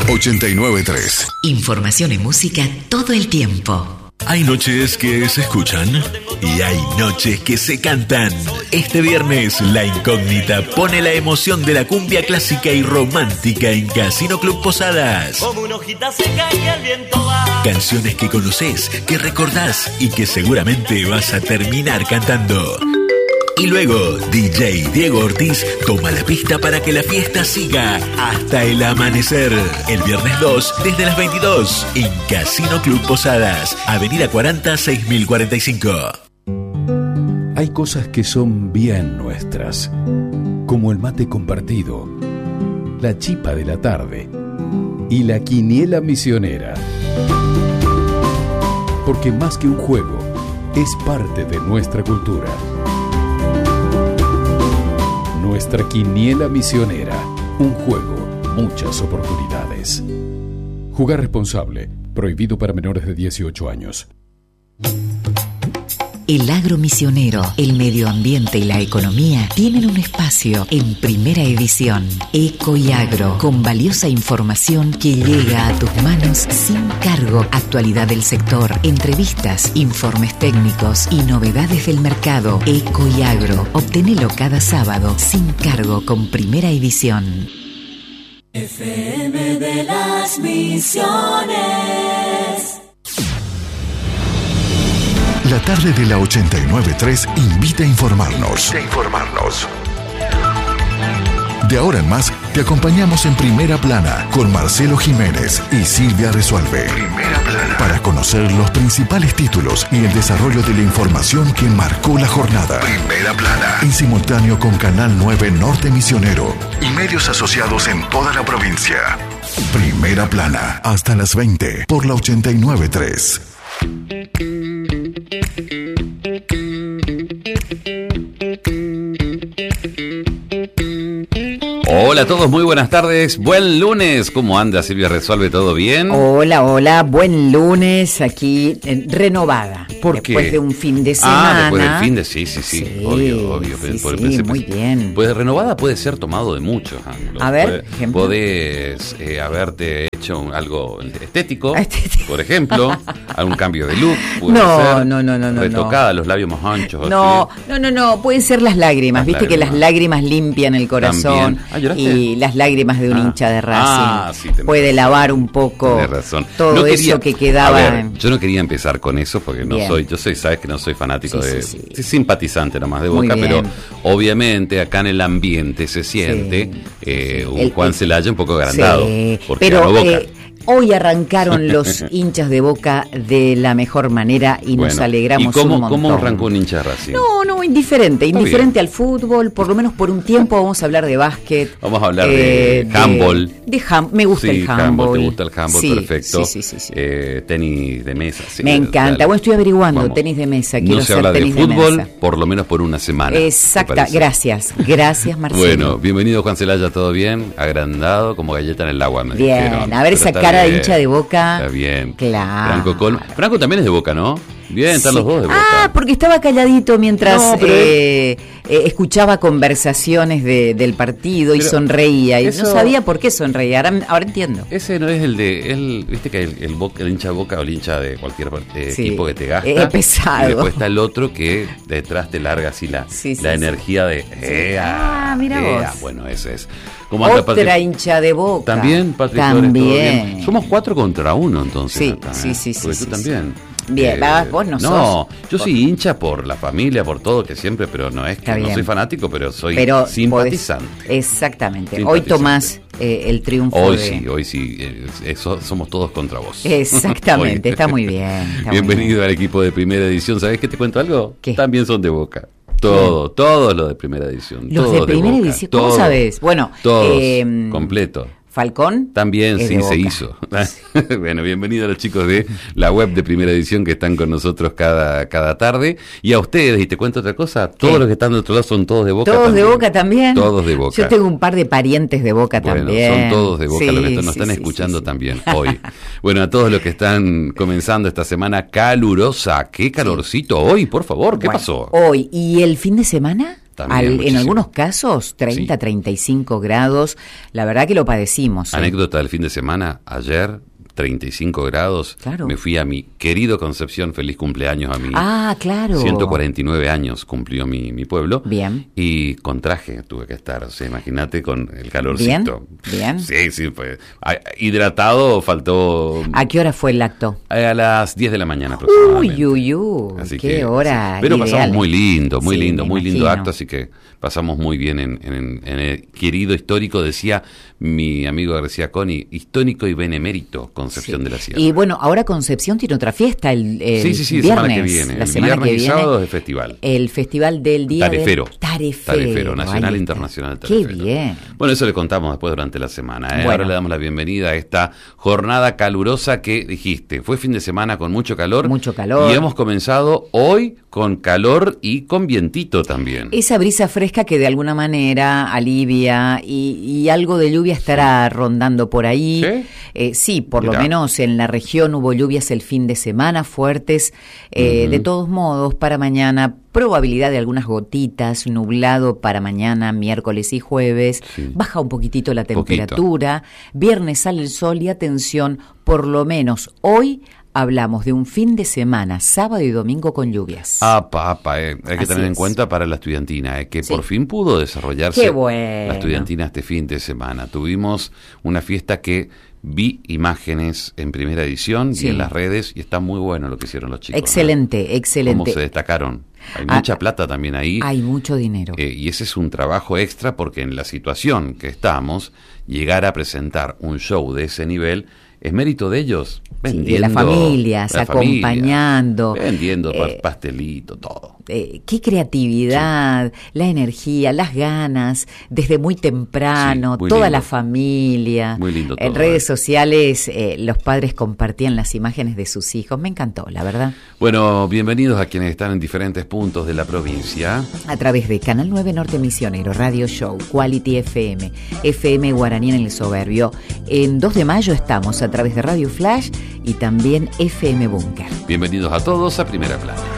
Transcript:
89.3. Información y música todo el tiempo. Hay noches que se escuchan y hay noches que se cantan. Este viernes, La Incógnita pone la emoción de la cumbia clásica y romántica en Casino Club Posadas. Como una hojita seca y el viento va. Canciones que conoces, que recordás y que seguramente vas a terminar cantando. Y luego, DJ Diego Ortiz toma la pista para que la fiesta siga hasta el amanecer. El viernes 2, desde las 22, en Casino Club Posadas, Avenida 40, 6045. Hay cosas que son bien nuestras, como el mate compartido, la chipa de la tarde y la quiniela misionera. Porque más que un juego, es parte de nuestra cultura. Nuestra quiniela misionera, un juego, muchas oportunidades. Jugar responsable, prohibido para menores de 18 años. El agro misionero, el medio ambiente y la economía tienen un espacio en Primera Edición. Eco y Agro, con valiosa información que llega a tus manos sin cargo. Actualidad del sector, entrevistas, informes técnicos y novedades del mercado. Eco y Agro, obtenelo cada sábado sin cargo con Primera Edición. FM de las Misiones. La tarde de la 89.3 invita a informarnos. De ahora en más, te acompañamos en Primera Plana con Marcelo Jiménez y Silvia Resuelve. Primera Plana. Para conocer los principales títulos y el desarrollo de la información que marcó la jornada. Primera Plana. En simultáneo con Canal 9 Norte Misionero y medios asociados en toda la provincia. Primera Plana. Hasta las 20 por la 89.3. Hola a todos, muy buenas tardes, buen lunes. ¿Cómo anda Silvia Resuelve? ¿Todo bien? Hola, buen lunes aquí, renovada. ¿Por qué? Después de un fin de semana. Después del fin de, sí, obvio. Sí, muy bien. Pues renovada puede ser tomado de muchos ángulos. A ver, ejemplo. Podés haberte hecho algo estético, por ejemplo, algún cambio de look. No. Retocada, los labios más anchos. No, pueden ser las lágrimas. Viste que las lágrimas limpian el corazón. Y las lágrimas de un hincha de Racing puede lavar un poco todo eso que quedaba. A ver, yo no quería empezar con eso porque yo soy, sabes que no soy fanático soy simpatizante nomás de Boca, pero obviamente acá en el ambiente se siente un Juan Celaya un poco agrandado, porque ganó Boca. Hoy arrancaron los hinchas de Boca de la mejor manera y nos alegramos un montón. ¿Cómo arrancó un hincha de Racing? No, indiferente al fútbol, por lo menos por un tiempo vamos a hablar de básquet. Vamos a hablar de handball. Me gusta el handball. ¿Te gusta el handball? Perfecto. Sí. Tenis de mesa. Me encanta. Bueno, estoy averiguando tenis de mesa. Quiero hacer tenis de mesa. No se habla de fútbol, por lo menos por una semana. Exacta. Gracias, Marcelo. Bueno, bienvenido Juan Celaya, ¿todo bien? Agrandado como galleta en el agua, me dijeron. Bien, a ver esa cara de hincha de Boca. Está bien. Claro. Franco también es de Boca, ¿no? Bien, están los dos de Boca. Porque estaba calladito mientras escuchaba conversaciones del partido y sonreía. Y no sabía por qué sonreía. Ahora entiendo. Ese no es viste que el hincha de Boca o el hincha de cualquier equipo que te gasta. Es pesado. Y después está el otro que detrás te larga así la energía de. Mira vos. Bueno, ese es. Otra hincha de Boca. También, Patrick. También. Somos 4 contra 1 entonces. Sí. Porque tú también. Bien, vos no sos. No, yo soy hincha por la familia, por todo, que siempre, pero no es que no soy fanático, pero soy simpatizante. Exactamente. Hoy tomás el triunfo. Hoy sí, somos todos contra vos. Exactamente, está muy bien. Bienvenido al equipo de Primera Edición. ¿Sabés qué te cuento algo? ¿Qué? También son de Boca. Todos los de Primera Edición. Los de Primera Edición, ¿cómo sabés? Bueno, todos, completo. Falcón también se hizo. Bueno, bienvenidos a los chicos de la web de Primera Edición que están con nosotros cada tarde. Y a ustedes, y te cuento otra cosa, todos los que están de otro lado son todos de Boca. ¿Todos también. De Boca también? Todos de Boca. Yo tengo un par de parientes de Boca también. Son todos de Boca los que nos están escuchando también hoy. Bueno, a todos los que están comenzando esta semana calurosa. Qué calorcito hoy, por favor, ¿qué pasó? Hoy, ¿y el fin de semana? En algunos casos, 30, 35 grados. La verdad que lo padecimos. Anécdota del fin de semana, ayer... 35 grados, claro. Me fui a mi querido Concepción, feliz cumpleaños a mí. Claro. 149 años cumplió mi pueblo. Bien. Y con traje tuve que estar, o sea, imagínate con el calorcito. Bien. Sí, pues. Hidratado faltó. ¿A qué hora fue el acto? A las 10 de la mañana aproximadamente. Así qué hora. Sí. Pero ideal. Pasamos muy lindo acto, así que pasamos muy bien en el querido histórico, decía mi amigo García Coni, histórico y benemérito Concepción de la Sierra. Y bueno, ahora Concepción tiene otra fiesta el viernes. Semana que viene. La semana viernes que viene. Y sábado es el festival. El festival del día Tarefero, nacional e internacional Tarefero. Qué bien. Bueno, eso le contamos después durante la semana. Bueno. Ahora le damos la bienvenida a esta jornada calurosa que dijiste. Fue fin de semana con mucho calor. Mucho calor. Y hemos comenzado hoy con calor y con vientito también. Esa brisa fresca que de alguna manera alivia y algo de lluvia estará rondando por ahí. Sí, por lo menos en la región hubo lluvias el fin de semana fuertes. De todos modos, para mañana probabilidad de algunas gotitas, nublado para mañana, miércoles y jueves. Sí. Baja un poquitito la temperatura. Viernes sale el sol y atención, por lo menos hoy hablamos de un fin de semana, sábado y domingo con lluvias. Hay que tener en cuenta para la estudiantina, que por fin pudo desarrollarse la estudiantina este fin de semana. Tuvimos una fiesta que vi imágenes en primera edición y en las redes, y está muy bueno lo que hicieron los chicos. Excelente. Cómo se destacaron. Hay mucha plata también ahí. Hay mucho dinero. Y ese es un trabajo extra porque en la situación que estamos, llegar a presentar un show de ese nivel es mérito de ellos. Vendiendo, de las familias, acompañando. Vendiendo pastelito, todo. Qué creatividad, la energía, las ganas, desde muy temprano, muy toda lindo. La familia. Muy lindo todo. En redes sociales los padres compartían las imágenes de sus hijos. Me encantó, la verdad. Bueno, bienvenidos a quienes están en diferentes puntos de la provincia. A través de Canal 9 Norte Misionero, Radio Show, Quality FM, FM Guaraní en el Soberbio. En 2 de mayo estamos a través de Radio Flash y también FM Búnker. Bienvenidos a todos a Primera Plana.